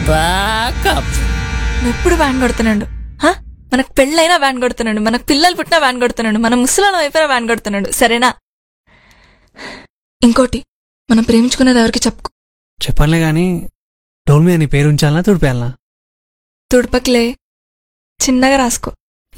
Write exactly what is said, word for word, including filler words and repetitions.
Backup. ఎప్పుడు van కొడుతున్నాడు. హా? మనకు పెళ్ళైనా వ్యాన్ కొడుతున్నాడు, మనకు పిల్లలు పుట్టినా వ్యాన్ కొడుతున్నాడు, మన ముసలాళ్ళం అయిపోయినా వ్యాన్ కొడుతున్నాడు. సరేనా? ఇంకోటి, మనం ప్రేమించుకునేది ఎవరికి చెప్పుకో. చెప్పనులే గాని డోల్ మీద నీ పేరు ఉంచాలనా తుడిపేయాలనా? తుడపకిలే, చిన్నగా రాసుకో.